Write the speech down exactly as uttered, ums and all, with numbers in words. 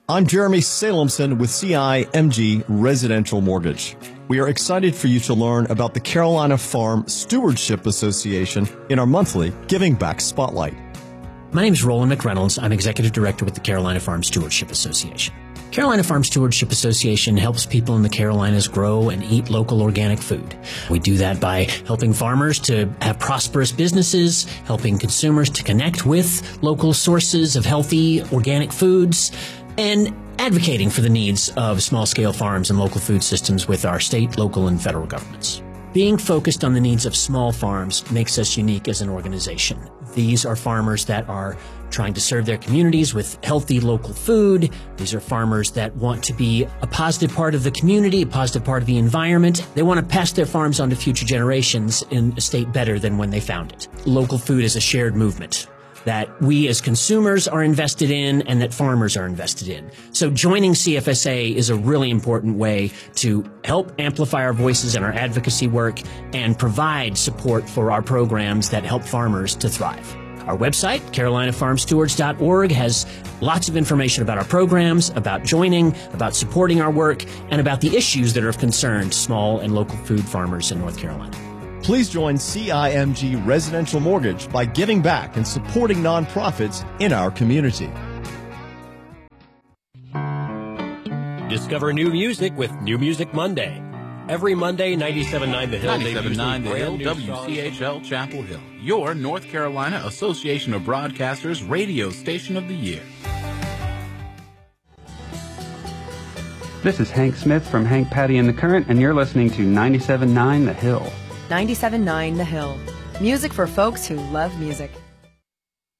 I'm Jeremy Salemson with C I M G Residential Mortgage. We are excited for you to learn about the Carolina Farm Stewardship Association in our monthly Giving Back Spotlight. My name is Roland McReynolds. I'm Executive Director with the Carolina Farm Stewardship Association. Carolina Farm Stewardship Association helps people in the Carolinas grow and eat local organic food. We do that by helping farmers to have prosperous businesses, helping consumers to connect with local sources of healthy organic foods, and advocating for the needs of small-scale farms and local food systems with our state, local, and federal governments. Being focused on the needs of small farms makes us unique as an organization. These are farmers that are trying to serve their communities with healthy local food. These are farmers that want to be a positive part of the community, a positive part of the environment. They want to pass their farms on to future generations in a state better than when they found it. Local food is a shared movement that we as consumers are invested in and that farmers are invested in. So joining C F S A is a really important way to help amplify our voices in our advocacy work and provide support for our programs that help farmers to thrive. Our website, carolina farm stewards dot org, has lots of information about our programs, about joining, about supporting our work, and about the issues that are of concern to small and local food farmers in North Carolina. Please join C I M G Residential Mortgage by giving back and supporting nonprofits in our community. Discover new music with New Music Monday. Every Monday, ninety-seven point nine The Hill. ninety-seven point nine The Hill, W C H L Chapel Hill. Your North Carolina Association of Broadcasters radio station of the year. This is Hank Smith from Hank Patty and the Current, and you're listening to ninety-seven point nine The Hill. ninety-seven point nine The Hill. Music for folks who love music.